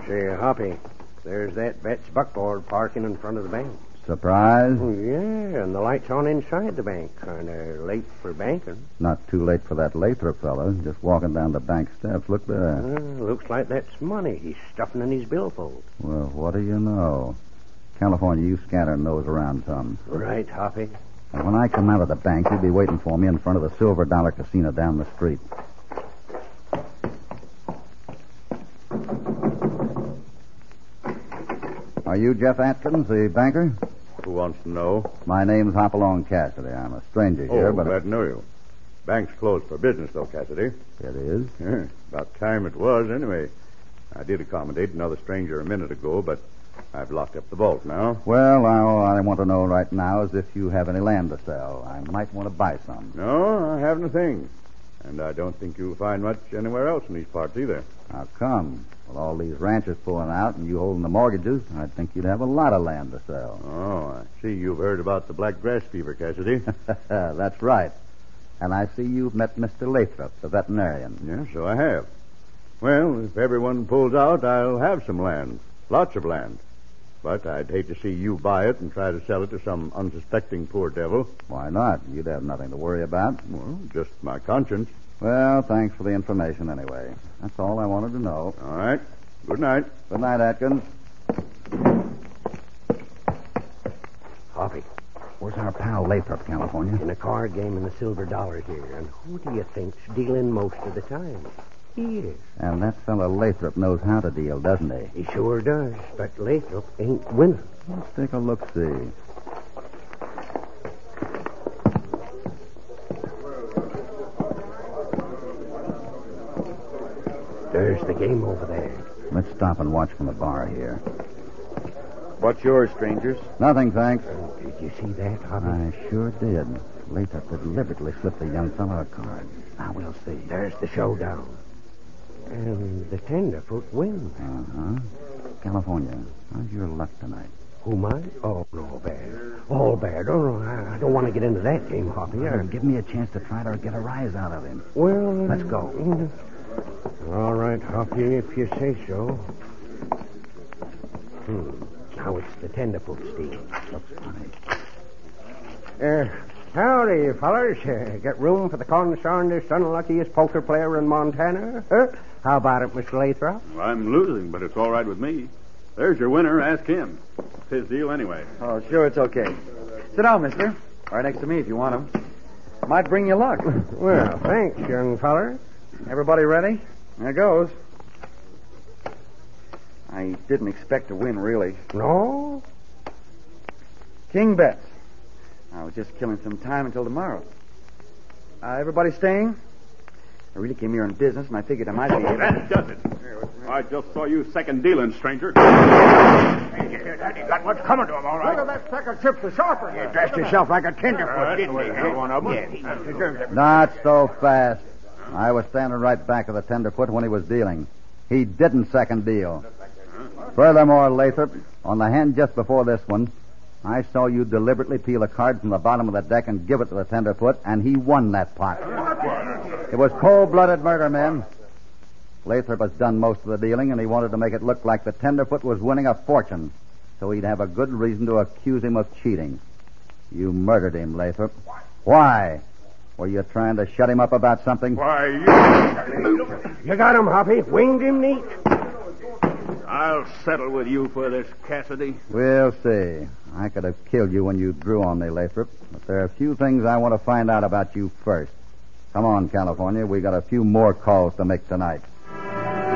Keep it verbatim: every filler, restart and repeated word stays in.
Say, Hoppy, there's that Betts buckboard parking in front of the bank. Surprise? Oh, yeah, and the light's on inside the bank. Kind of late for banking. Not too late for that Lathrop fella. Just walking down the bank steps. Look there. Uh, looks like that's money he's stuffing in his billfold. Well, what do you know? California, you scattering those around some. Right, Hoppy. And when I come out of the bank, you'll be waiting for me in front of the Silver Dollar Casino down the street. Are you Jeff Atkins, the banker? Who wants to know? My name's Hopalong Cassidy. I'm a stranger here, oh, but... glad to know you. Bank's closed for business, though, Cassidy. It is? Yeah, about time it was, anyway. I did accommodate another stranger a minute ago, but I've locked up the vault now. Well, all I want to know right now is if you have any land to sell. I might want to buy some. No, I haven't a thing. And I don't think you'll find much anywhere else in these parts either. How come? With all these ranches pulling out and you holding the mortgages, I'd think you'd have a lot of land to sell. Oh, I see you've heard about the black grass fever, Cassidy. That's right. And I see you've met Mister Lathrop, the veterinarian. Yeah, so I have. Well, if everyone pulls out, I'll have some land. Lots of land. But I'd hate to see you buy it and try to sell it to some unsuspecting poor devil. Why not? You'd have nothing to worry about. Well, just my conscience. Well, thanks for the information anyway. That's all I wanted to know. All right. Good night. Good night, Atkins. Hoppy. Where's our pal Lathrop, California? In a card game in the Silver Dollar here. And who do you think's dealing most of the time? He is. And that fellow Lathrop knows how to deal, doesn't he? He sure does. But Lathrop ain't winning. Let's take a look-see. There's the game over there. Let's stop and watch from the bar here. What's yours, strangers? Nothing, thanks. Oh, did you see that, Hoppy? I sure did. Lathrop deliberately slipped the young fellow a card. Now we'll see. There's the showdown. And the tenderfoot wins. Uh-huh. California, how's your luck tonight? Who, mine? Oh, no, bad. All bad. Oh, no, I, I don't want to get into that game, Hoppy. Well, give me a chance to try to get a rise out of him. Well... Let's go. All right, Hoppy, if you say so. Hmm. Now it's the tenderfoot, Steve. Looks funny. Uh, howdy, fellers. Uh, got room for the concernedest, unluckiest poker player in Montana? Huh? How about it, Mister Lathrop? Well, I'm losing, but it's all right with me. There's your winner. Ask him. It's his deal anyway. Oh, sure, it's okay. Sit down, mister. Right next to me if you want him. Might bring you luck. Well, thanks, young feller. Everybody ready? There goes. I didn't expect to win, really. No? King bets. I was just killing some time until tomorrow. Uh, everybody staying? I really came here on business, and I figured I might be able... That does it. I just saw you second dealing, stranger. Daddy got what's coming to him, all right. Look at that second chip the sharper. You dressed yourself like a tenderfoot, didn't he? Huh? One of them. Yeah, he deserves it. Not so fast. I was standing right back of the tenderfoot when he was dealing. He didn't second deal. Furthermore, Lathrop, on the hand just before this one, I saw you deliberately peel a card from the bottom of the deck and give it to the tenderfoot, and he won that pot. It was cold-blooded murder, men. Lathrop has done most of the dealing, and he wanted to make it look like the tenderfoot was winning a fortune, so he'd have a good reason to accuse him of cheating. You murdered him, Lathrop. Why? Were you trying to shut him up about something? Why, you... You got him, Hoppy. Winged him neat. I'll settle with you for this, Cassidy. We'll see. I could have killed you when you drew on me, Lathrop, but there are a few things I want to find out about you first. Come on, California. We got a few more calls to make tonight.